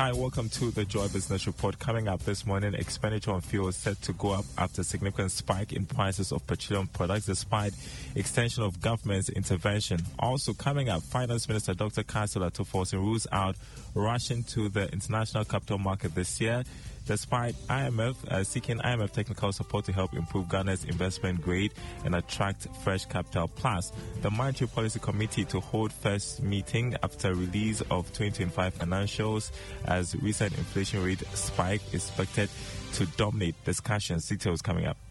Hi, welcome to the Joy Business Report. Coming up this morning, expenditure on fuel is set to go up after a significant spike in prices of petroleum products despite extension of government's intervention. Also coming up, Finance Minister Dr. Castle Atuforsen rules out rushing to the international capital market this year, despite IMF seeking IMF technical support to help improve Ghana's investment grade and attract fresh capital. Plus, the Monetary Policy Committee to hold first meeting after release of 2025 financials as recent inflation rate spike is expected to dominate discussions. Details coming up.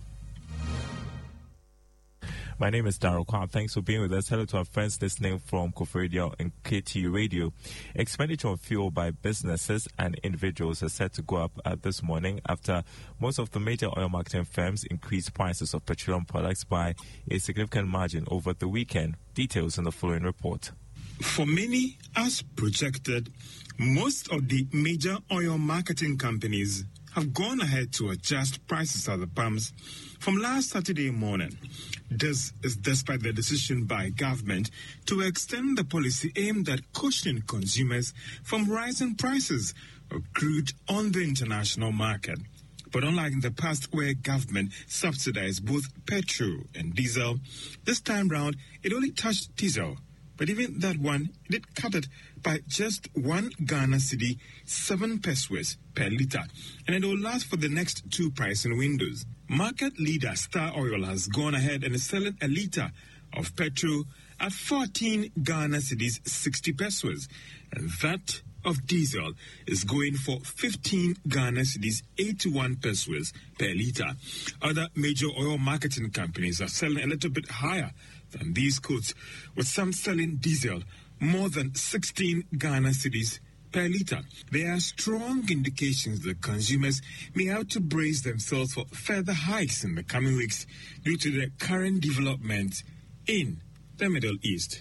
My name is Daryl Kwam. Thanks for being with us. Hello to our friends listening from Kofi Radio and KTU Radio. Expenditure on fuel by businesses and individuals is set to go up this morning after most of the major oil marketing firms increased prices of petroleum products by a significant margin over the weekend. Details in the following report. For many, as projected, most of the major oil marketing companies have gone ahead to adjust prices at the pumps from last Saturday morning. This is despite the decision by government to extend the policy aimed at cushioning consumers from rising prices of crude on the international market. But unlike in the past where government subsidized both petrol and diesel, this time round it only touched diesel. But even that one, it did cut it by just 1 Ghana cedi, 7 pesos per litre. And it will last for the next 2 pricing windows. Market leader Star Oil has gone ahead and is selling a litre of petrol at 14 Ghana cedis, 60 pesos. And that of diesel is going for 15 Ghana cedis, 81 pesos per litre. Other major oil marketing companies are selling a little bit higher than these quotes, with some selling diesel more than 16 Ghana cedis per litre. There are strong indications that consumers may have to brace themselves for further hikes in the coming weeks due to the current developments in the Middle East.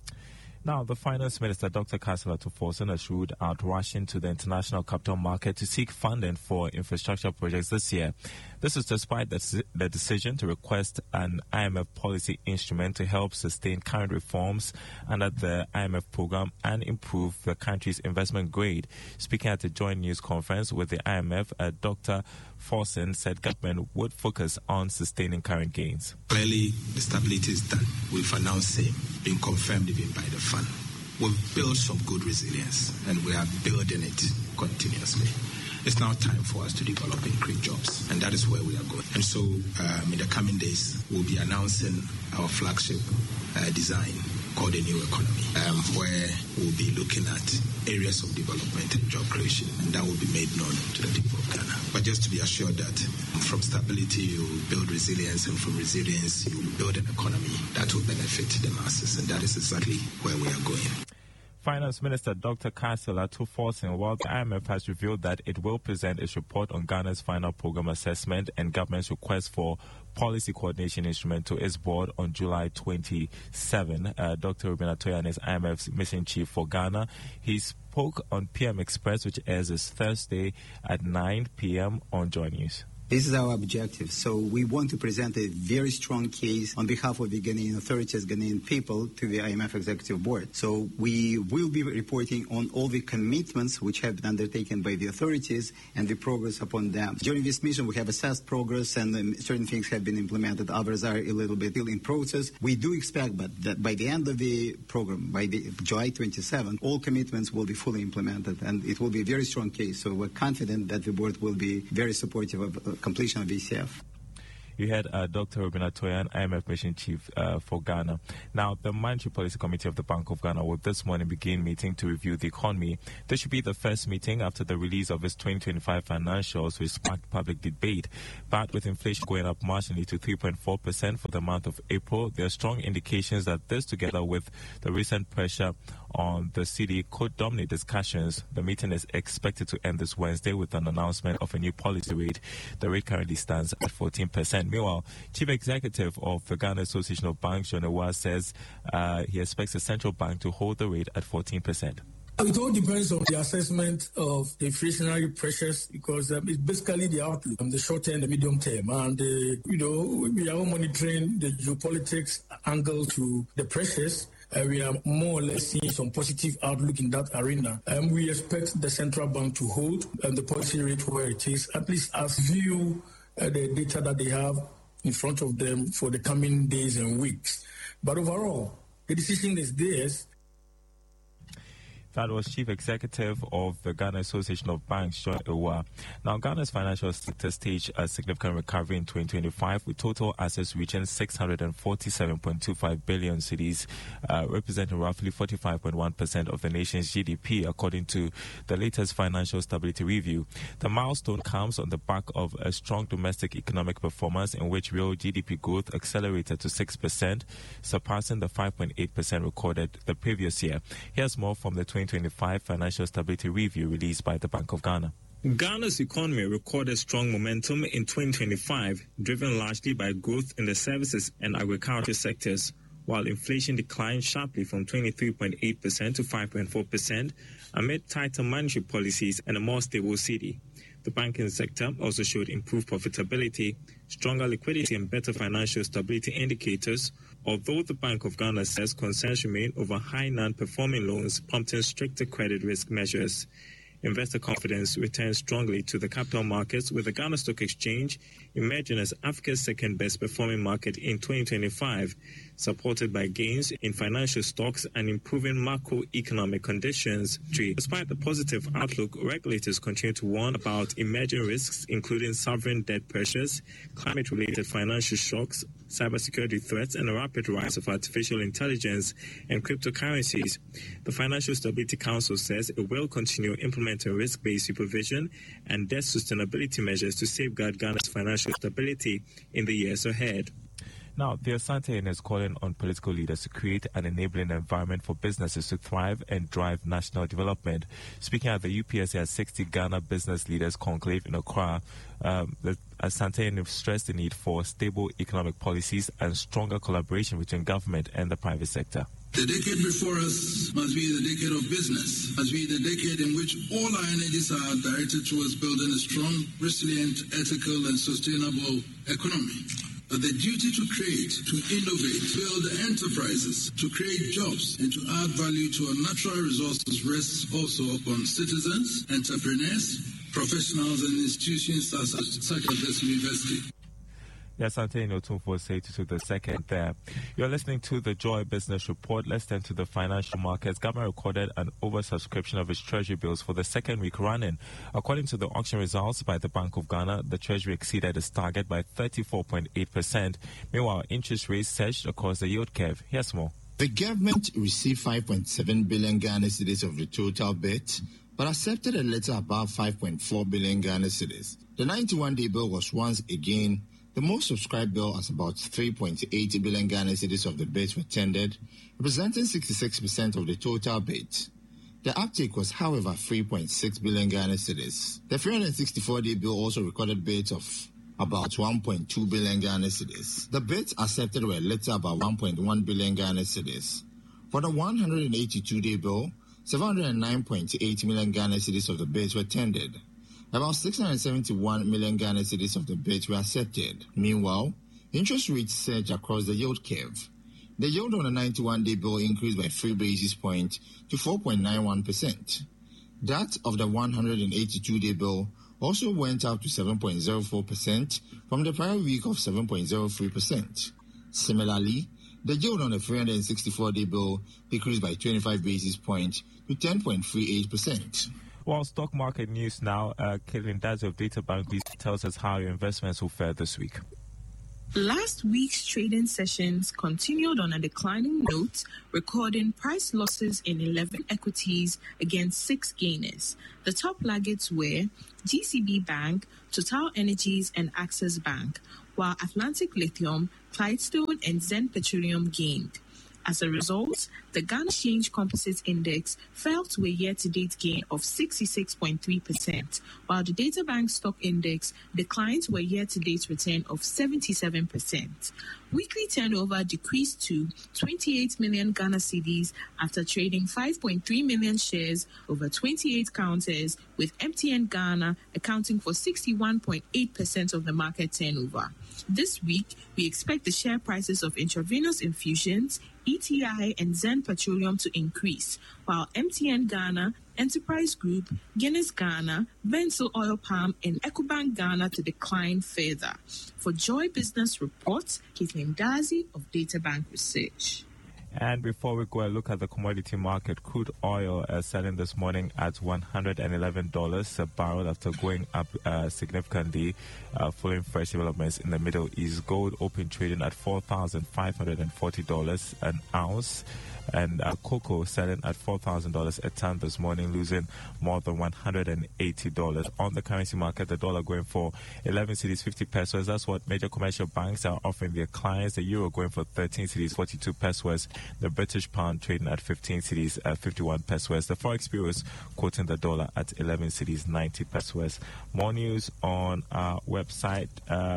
Now, the Finance Minister, Dr. Castle Atuforsen, has ruled out rushing to the international capital market to seek funding for infrastructure projects this year. This is despite the decision to request an IMF policy instrument to help sustain current reforms under the IMF program and improve the country's investment grade. Speaking at a joint news conference with the IMF, Dr. Forsen said government would focus on sustaining current gains. Clearly, the stability is done. We've announced it, been confirmed even by the fund. We've built some good resilience, and we are building it continuously. It's now time for us to develop and create jobs, and that is where we are going. And so, in the coming days, we'll be announcing our flagship design called the New Economy, where we'll be looking at areas of development and job creation, and that will be made known to the people of Ghana. But just to be assured that from stability, you build resilience, and from resilience, you build an economy that will benefit the masses, and that is exactly where we are going. Finance Minister Dr. Castle Atuforsen, while the IMF has revealed that it will present its report on Ghana's final program assessment and government's request for policy coordination instrument to its board on July 27. Dr. Ruben Atoyan is IMF's mission chief for Ghana. He spoke on PM Express, which airs this Thursday at 9 p.m. on Joy News. This is our objective. So we want to present a very strong case on behalf of the Ghanaian authorities, Ghanaian people, to the IMF Executive Board. So we will be reporting on all the commitments which have been undertaken by the authorities and the progress upon them. During this mission, we have assessed progress and certain things have been implemented. Others are a little bit still in process. We do expect that by the end of the program, by the July 27, all commitments will be fully implemented, and it will be a very strong case. So we're confident that the board will be very supportive of completion of ECF. You had Dr. Ruben Atoyan, IMF Mission Chief for Ghana. Now, the Monetary Policy Committee of the Bank of Ghana will this morning begin meeting to review the economy. This should be the first meeting after the release of its 2025 financials, which sparked public debate. But with inflation going up marginally to 3.4% for the month of April, there are strong indications that this, together with the recent pressure on the cedi, could dominate discussions. The meeting is expected to end this Wednesday with an announcement of a new policy rate. The rate currently stands at 14%. Meanwhile, Chief Executive of the Ghana Association of Banks, John Ewa, says he expects the central bank to hold the rate at 14%. It all depends on the assessment of the inflationary pressures, because it's basically the outlook, the short term, the medium term. And, we are all monitoring the geopolitics angle to the pressures. we are more or less seeing some positive outlook in that arena. We expect the central bank to hold the policy rate where it is, at least as view the data that they have in front of them for the coming days and weeks. But overall, the decision is theirs. That was Chief Executive of the Ghana Association of Banks, John Ewa. Now, Ghana's financial sector staged a significant recovery in 2025, with total assets reaching 647.25 billion cedis, representing roughly 45.1% of the nation's GDP, according to the latest Financial Stability Review. The milestone comes on the back of a strong domestic economic performance in which real GDP growth accelerated to 6%, surpassing the 5.8% recorded the previous year. Here's more from the 2025 Financial Stability Review released by the Bank of Ghana. Ghana's economy recorded strong momentum in 2025, driven largely by growth in the services and agriculture sectors, while inflation declined sharply from 23.8% to 5.4% amid tighter monetary policies and a more stable cedi. The banking sector also showed improved profitability, stronger liquidity and better financial stability indicators, although the Bank of Ghana says concerns remain over high non-performing loans, prompting stricter credit risk measures. Investor confidence returned strongly to the capital markets, with the Ghana Stock Exchange emerging as Africa's second best performing market in 2025, supported by gains in financial stocks and improving macroeconomic conditions. Despite the positive outlook, regulators continue to warn about emerging risks, including sovereign debt pressures, climate-related financial shocks, cybersecurity threats, and a rapid rise of artificial intelligence and cryptocurrencies. The Financial Stability Council says it will continue implementing risk-based supervision and debt sustainability measures to safeguard Ghana's financial stability in the years ahead. Now, the Asante is calling on political leaders to create an enabling environment for businesses to thrive and drive national development. Speaking at the UPSA 60 Ghana Business Leaders Conclave in Accra, the Asante stressed the need for stable economic policies and stronger collaboration between government and the private sector. The decade before us must be the decade of business, must be the decade in which all our energies are directed towards building a strong, resilient, ethical, and sustainable economy. But the duty to create, to innovate, build enterprises, to create jobs, and to add value to our natural resources rests also upon citizens, entrepreneurs, professionals, and institutions such as this university. Yes, Antonio Tumfo say to the second there. You're listening to the Joy Business Report. Let's turn to the financial markets. Government recorded an oversubscription of its treasury bills for the second week running. According to the auction results by the Bank of Ghana, the treasury exceeded its target by 34.8%. Meanwhile, interest rates surged across the yield curve. Here's more. The government received 5.7 billion Ghana cedis of the total bid, but accepted a little above 5.4 billion Ghana cedis. The 91-day bill was once again the most subscribed bill, as about 3.8 billion Ghana cedis of the bids were tendered, representing 66% of the total bid. The uptake was, however, 3.6 billion Ghana cedis. The 364-day bill also recorded bids of about 1.2 billion Ghana cedis. The bids accepted were a little about 1.1 billion Ghana cedis. For the 182-day bill, 709.8 million Ghana cedis of the bids were tendered. About 671 million Ghana cedis of the bids were accepted. Meanwhile, interest rates surged across the yield curve. The yield on the 91-day bill increased by 3 basis points to 4.91%. That of the 182-day bill also went up to 7.04% from the prior week of 7.03%. Similarly, the yield on the 364-day bill decreased by 25 basis points to 10.38%. Well, stock market news now. Caitlin Dazi of Data Bank tells us how your investments will fare this week. Last week's trading sessions continued on a declining note, recording price losses in 11 equities against 6 gainers. The top laggards were GCB Bank, Total Energies, and Access Bank, while Atlantic Lithium, Clydestone, and Zen Petroleum gained. As a result, the Ghana Exchange Composite Index fell to a year-to-date gain of 66.3%, while the Data Bank Stock Index declined to a year-to-date return of 77%. Weekly turnover decreased to 28 million Ghana cedis after trading 5.3 million shares over 28 counters, with MTN Ghana accounting for 61.8% of the market turnover. This week, we expect the share prices of intravenous infusions, ETI, and Zen Petroleum to increase, while MTN Ghana, Enterprise Group, Guinness Ghana, Benzo Oil Palm, and Ecobank Ghana to decline further. For Joy Business Reports, Caitlin Dazi of Databank Research. And before we go and look at the commodity market, crude oil selling this morning at $111 a barrel after going up significantly following fresh developments in the Middle East. Gold open trading at $4,540 an ounce. And cocoa selling at $4,000 a ton this morning, losing more than $180. On the currency market, the dollar going for 11 cedis 50 pesos. That's what major commercial banks are offering their clients. The euro going for 13 cedis 42 pesos. The British pound trading at 15 cedis 51 pesos. The Forex bureaus quoting the dollar at 11 cedis 90 pesos. More news on our website,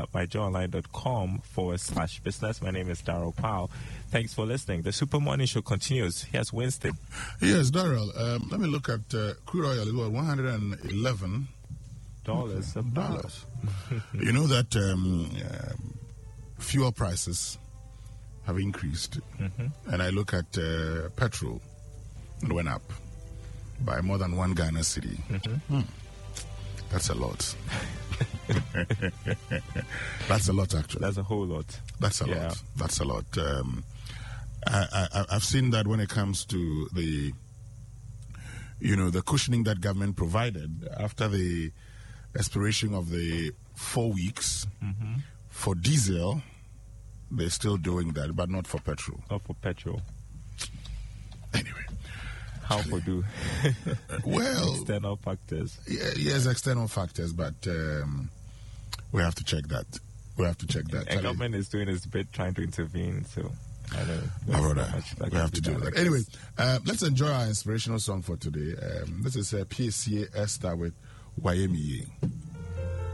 myjoyonline.com/business. My name is Darrell Powell. Thanks for listening. The Super Morning Show continues. Here's Winston. Yes, Darrell. Let me look at crude oil. It was $111 a barrel. You know that fuel prices have increased. And I look at petrol. It went up by more than 1 Ghana city. That's a lot. That's a lot, actually. That's a whole lot. That's a lot. That's a lot. I've seen that when it comes to the cushioning that government provided after the expiration of the 4 weeks for diesel. They're still doing that, but not for petrol. Not for petrol. Anyway. How for do? Well, external factors. Yes, external factors, but we have to check that. And government is doing its bit trying to intervene, so I know. We have to do that. Anyway, let's enjoy our inspirational song for today. This is PCA Esther with Wayemi.